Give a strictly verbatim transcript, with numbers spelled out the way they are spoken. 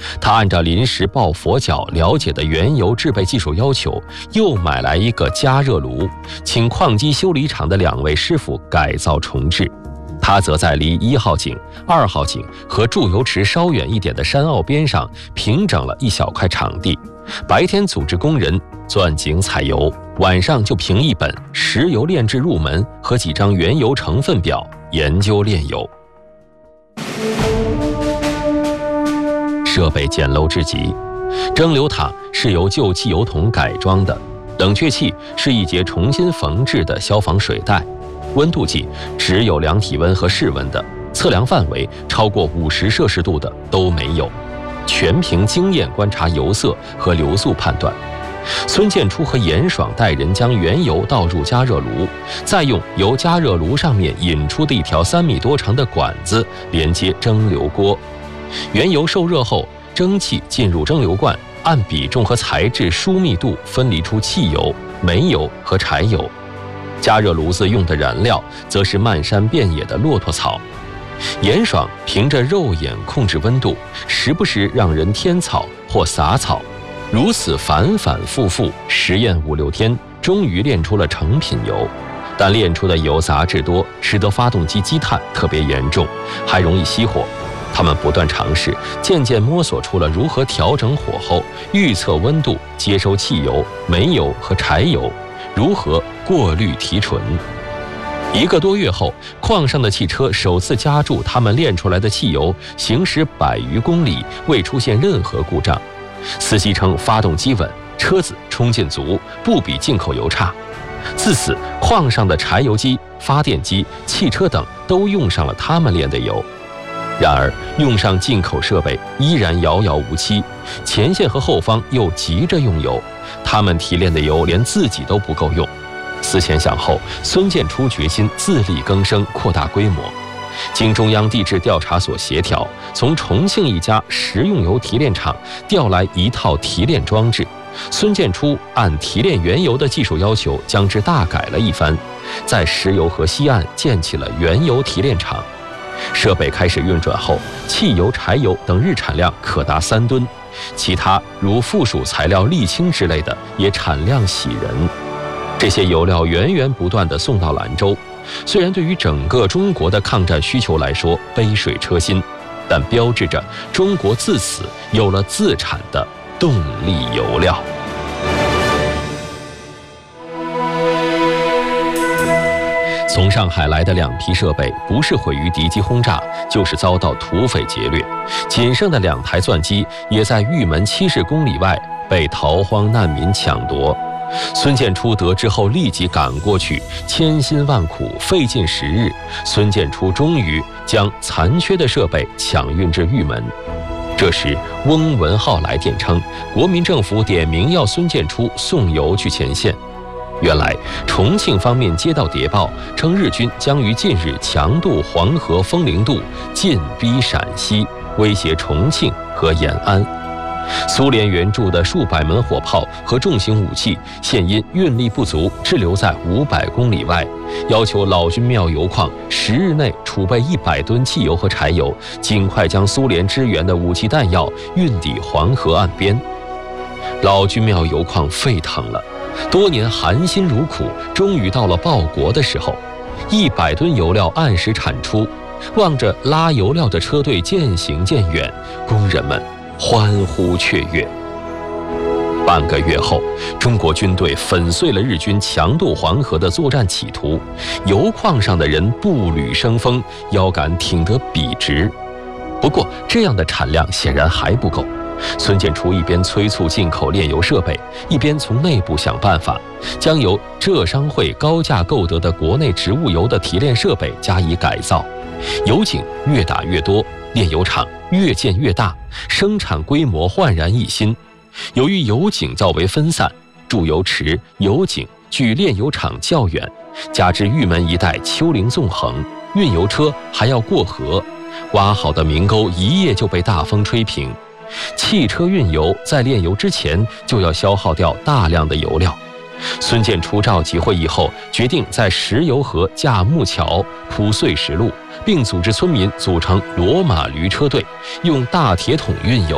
他按照临时抱佛脚了解的原油制备技术要求，又买来一个加热炉，请矿机修理厂的两位师傅改造重置。他则在离一号井、二号井和注油池稍远一点的山坳边上平整了一小块场地，白天组织工人钻井采油，晚上就凭一本石油炼制入门和几张原油成分表研究炼油。设备简陋至极，蒸馏塔是由旧汽油桶改装的，冷却器是一节重新缝制的消防水带，温度计只有量体温和室温的，测量范围超过五十摄氏度的都没有，全凭经验观察油色和流速判断。孙建初和严爽带人将原油倒入加热炉，再用由加热炉上面引出的一条三米多长的管子连接蒸馏锅。原油受热后，蒸汽进入蒸馏罐，按比重和材质疏密度分离出汽油、煤油和柴油。加热炉子用的燃料则是漫山遍野的骆驼草。严爽凭着肉眼控制温度，时不时让人添草或撒草，如此反反复复实验五六天，终于炼出了成品油。但炼出的油杂质多，使得发动机积碳特别严重，还容易熄火。他们不断尝试，渐渐摸索出了如何调整火候、预测温度、接收汽油、煤油和柴油，如何过滤提纯。一个多月后，矿上的汽车首次加注他们炼出来的汽油，行驶百余公里未出现任何故障。司机称发动机稳，车子冲劲足，不比进口油差。自此，矿上的柴油机、发电机、汽车等都用上了他们炼的油。然而，用上进口设备依然遥遥无期，前线和后方又急着用油，他们提炼的油连自己都不够用。思前想后，孙建初决心自力更生，扩大规模。经中央地质调查所协调，从重庆一家食用油提炼厂调来一套提炼装置。孙建初按提炼原油的技术要求，将之大改了一番，在石油河西岸建起了原油提炼厂。设备开始运转后，汽油、柴油等日产量可达三吨，其他如附属材料沥青之类的也产量喜人。这些油料源源不断地送到兰州，虽然对于整个中国的抗战需求来说杯水车薪，但标志着中国自此有了自产的动力油料。从上海来的两批设备，不是毁于敌机轰炸，就是遭到土匪劫掠。仅剩的两台钻机，也在玉门七十公里外被逃荒难民抢夺。孙建初得知后，立即赶过去，千辛万苦，费尽时日，孙建初终于将残缺的设备抢运至玉门。这时，翁文浩来电称，国民政府点名要孙建初送油去前线。原来，重庆方面接到谍报，称日军将于近日强渡黄河丰陵渡，进逼陕西，威胁重庆和延安。苏联援助的数百门火炮和重型武器，现因运力不足，滞留在五百公里外，要求老君庙油矿十日内储备一百吨汽油和柴油，尽快将苏联支援的武器弹药运抵黄河岸边。老君庙油矿沸腾了。多年含辛茹苦，终于到了报国的时候。一百吨油料按时产出，望着拉油料的车队渐行渐远，工人们欢呼雀跃。半个月后，中国军队粉碎了日军强渡黄河的作战企图，油矿上的人步履生风，腰杆挺得笔直。不过，这样的产量显然还不够。孙建初一边催促进口炼油设备，一边从内部想办法，将由浙商会高价购得的国内植物油的提炼设备加以改造。油井越打越多，炼油厂越建越大，生产规模焕然一新。由于油井较为分散，注油池、油井距炼油厂较远，加之玉门一带丘陵纵横，运油车还要过河，挖好的明沟一夜就被大风吹平。汽车运油在炼油之前就要消耗掉大量的油料。孙建初召集会议后，决定在石油河架木桥、铺碎石路，并组织村民组成骡马驴车队，用大铁桶运油。